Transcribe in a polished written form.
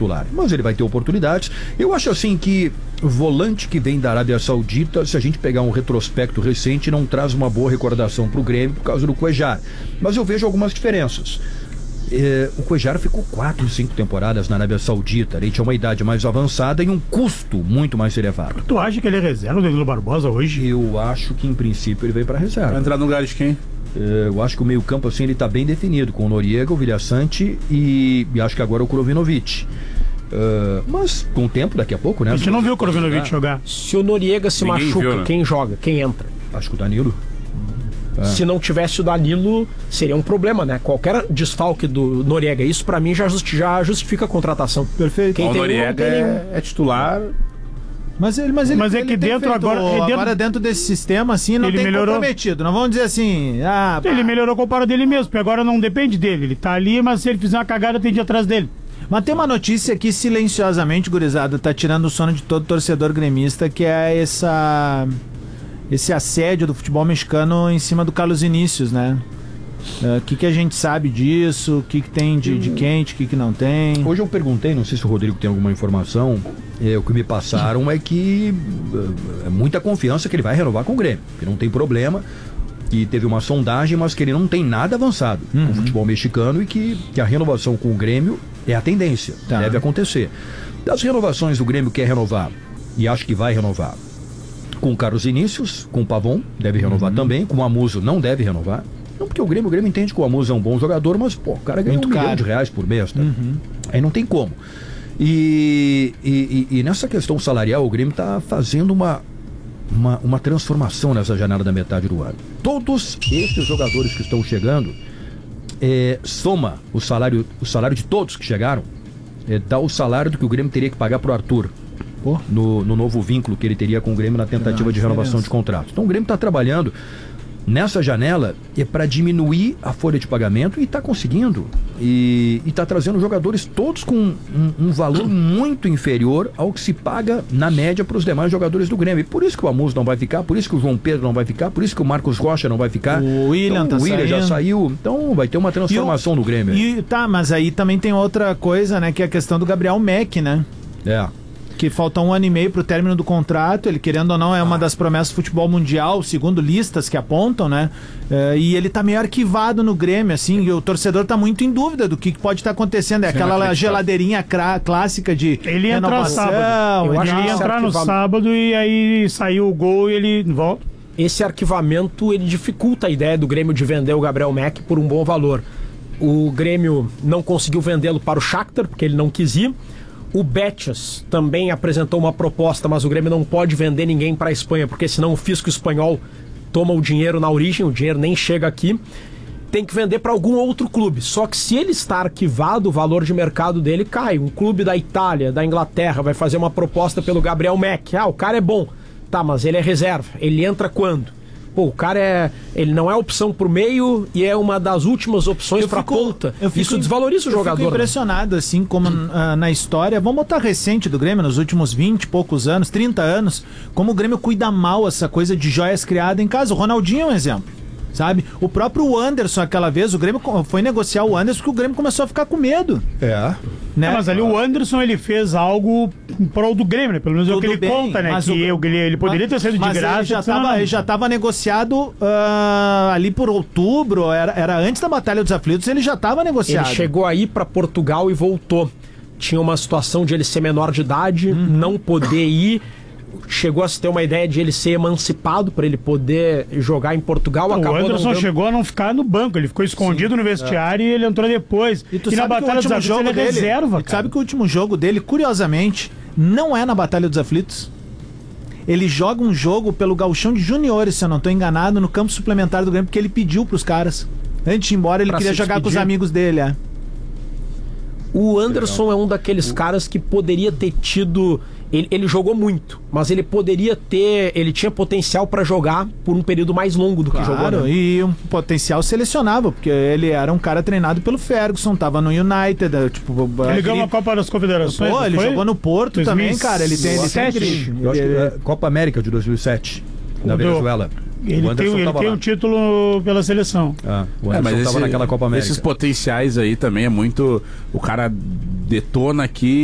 titular. Mas ele vai ter oportunidades. Eu acho assim que o volante que vem da Arábia Saudita, se a gente pegar um retrospecto recente, não traz uma boa recordação para o Grêmio por causa do Cuéllar. Mas eu vejo algumas diferenças. O Cuéllar ficou 4, 5 temporadas na Arábia Saudita. Ele tinha uma idade mais avançada e um custo muito mais elevado. Tu acha que ele é reserva do Danilo Barbosa hoje? Eu acho que em princípio ele veio para reserva. Vai entrar no lugar de quem? Eu acho que o meio campo assim ele tá bem definido, com o Noriega, o Vilhaçante e acho que agora o Krovinovic. Mas com o tempo, daqui a pouco, né? A gente não viu o Krovinovic jogar. Se o Noriega se machuca, viu, né? Quem joga? Quem entra? Acho que o Danilo. Se não tivesse o Danilo, seria um problema, né? Qualquer desfalque do Noriega, isso pra mim já justifica a contratação. Perfeito. Quem o tem Noriega é titular. Mas é que dentro agora dentro desse sistema assim não tem comprometido. Não vamos dizer assim, ele melhorou com o paro dele mesmo, porque agora não depende dele. Ele tá ali, mas se ele fizer uma cagada tem de ir atrás dele. Mas tem uma notícia que silenciosamente, gurizada, tá tirando o sono de todo torcedor gremista, que é esse assédio do futebol mexicano em cima do Carlos Vinícius, né? O que a gente sabe disso? O que tem de quente, o que não tem? Hoje eu perguntei, não sei se o Rodrigo tem alguma informação, o que me passaram é que é muita confiança que ele vai renovar com o Grêmio, que não tem problema, que teve uma sondagem, mas que ele não tem nada avançado com o futebol mexicano e que a renovação com o Grêmio é a tendência, deve acontecer. Das renovações do Grêmio quer renovar, e acho que vai renovar, com o Carlos Vinícius, com o Pavon, deve renovar também, com o Amuso não deve renovar. Não, porque o Grêmio entende que o Amuso é um bom jogador, mas o cara ganha R$1 milhão por mês, tá? Aí não tem como. E nessa questão salarial, o Grêmio está fazendo uma transformação nessa janela da metade do ano. Todos esses jogadores que estão chegando, soma o salário de todos que chegaram, dá o salário do que o Grêmio teria que pagar pro Arthur. No novo vínculo que ele teria com o Grêmio na tentativa de renovação de contrato. Então o Grêmio está trabalhando nessa janela para diminuir a folha de pagamento e está conseguindo. E está trazendo jogadores todos com um valor muito inferior ao que se paga na média para os demais jogadores do Grêmio. E por isso que o Amuso não vai ficar, por isso que o João Pedro não vai ficar, por isso que o Marcos Rocha não vai ficar. O William já saiu. Então vai ter uma transformação no Grêmio. Mas aí também tem outra coisa, né? Que é a questão do Gabriel Mack, né? Que falta 1 ano e meio pro término do contrato. Ele, querendo ou não, é uma das promessas do futebol mundial, segundo listas que apontam, né? E ele tá meio arquivado no Grêmio, assim, e o torcedor tá muito em dúvida do que pode estar acontecendo. É aquela geladeirinha clássica de ele ia entrar sábado. Ele ia entrar no sábado e aí saiu o gol e ele volta. Esse arquivamento, ele dificulta a ideia do Grêmio de vender o Gabriel Mack por um bom valor. O Grêmio não conseguiu vendê-lo para o Shakhtar, porque ele não quis ir. O Betis também apresentou uma proposta, mas o Grêmio não pode vender ninguém para a Espanha, porque senão o fisco espanhol toma o dinheiro na origem, o dinheiro nem chega aqui. Tem que vender para algum outro clube. Só que se ele está arquivado, o valor de mercado dele cai. Um clube da Itália, da Inglaterra, vai fazer uma proposta pelo Gabriel Mack. O cara é bom. Tá, mas ele é reserva. Ele entra quando? Pô, o cara ele não é opção pro meio e é uma das últimas opções pra ponta. Isso desvaloriza o jogador. Eu fico impressionado, assim, como na história, vamos botar recente do Grêmio, nos últimos 20 e poucos anos, 30 anos, como o Grêmio cuida mal essa coisa de joias criadas em casa. O Ronaldinho é um exemplo, sabe? O próprio Anderson, aquela vez, o Grêmio foi negociar o Anderson porque o Grêmio começou a ficar com medo. Né? Mas ali o Anderson, ele fez algo em prol do Grêmio, né? Pelo menos é o que ele conta, né? Mas que ele poderia ter saído de graça. Ele já estava negociado ali por outubro, era antes da Batalha dos Aflitos, ele já estava negociado. Ele chegou aí para Portugal e voltou. Tinha uma situação de ele ser menor de idade, não poder ir. Chegou a se ter uma ideia de ele ser emancipado para ele poder jogar em Portugal. O Anderson chegou a não ficar no banco, ele ficou escondido no vestiário e ele entrou depois. E na Batalha dos Aflitos ele é reserva, cara. Sabe que o último jogo dele, curiosamente, não é na Batalha dos Aflitos. Ele joga um jogo pelo Gauchão de Juniores, se eu não estou enganado, no campo suplementar do Grêmio, porque ele pediu pros caras. Antes de ir embora, ele queria jogar com os amigos dele, O Anderson é um daqueles caras que poderia ter tido... Ele jogou muito, mas ele poderia ter... Ele tinha potencial para jogar por um período mais longo do que jogou. Né? E um potencial selecionável, porque ele era um cara treinado pelo Ferguson, tava no United. Ele ganhou a Copa das Confederações. Ele jogou no Porto 2007. Também, cara. Ele tem Copa América de 2007, na Venezuela. Ele tem um título pela seleção. O Anderson estava naquela Copa América. Esses potenciais aí também é muito... O cara detona aqui